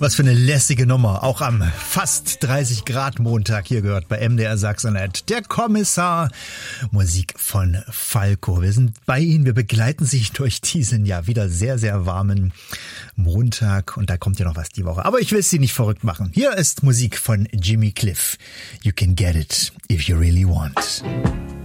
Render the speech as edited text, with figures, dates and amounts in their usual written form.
Was für eine lässige Nummer. Auch am fast 30 Grad Montag hier gehört bei MDR Sachsen-Anhalt. Der Kommissar. Musik von Falco. Wir sind bei Ihnen. Wir begleiten Sie durch diesen ja wieder sehr, sehr warmen Montag. Und da kommt ja noch was die Woche. Aber ich will Sie nicht verrückt machen. Hier ist Musik von Jimmy Cliff. You can get it if you really want.